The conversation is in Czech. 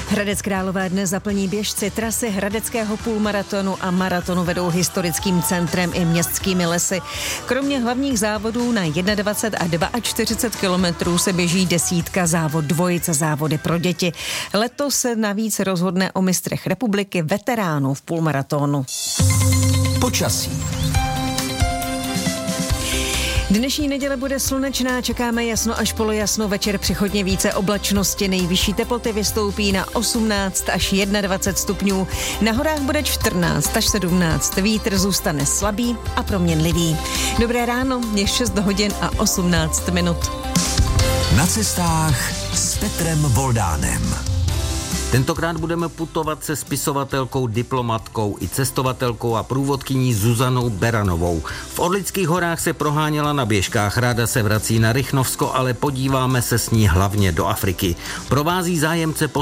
Hradec Králové dnes zaplní běžci. Trasy hradeckého půlmaratonu a maratonu vedou historickým centrem i městskými lesy. Kromě hlavních závodů na 21 a 42 kilometrů se běží desítka závod dvojic a závody pro děti. Letos se navíc rozhodne o mistrech republiky veteránů v půlmaratonu. Počasí. Dnešní neděle bude slunečná, čekáme jasno až polojasno, večer přechodně více oblačnosti, nejvyšší teploty vystoupí na 18 až 21 stupňů, na horách bude 14 až 17, vítr zůstane slabý a proměnlivý. Dobré ráno, je 6 hodin a 18 minut. Na cestách s Petrem Voldánem. Tentokrát budeme putovat se spisovatelkou, diplomatkou i cestovatelkou a průvodkyní Zuzanou Beranovou. V Orlických horách se proháněla na běžkách, ráda se vrací na Rychnovsko, ale podíváme se s ní hlavně do Afriky. Provází zájemce po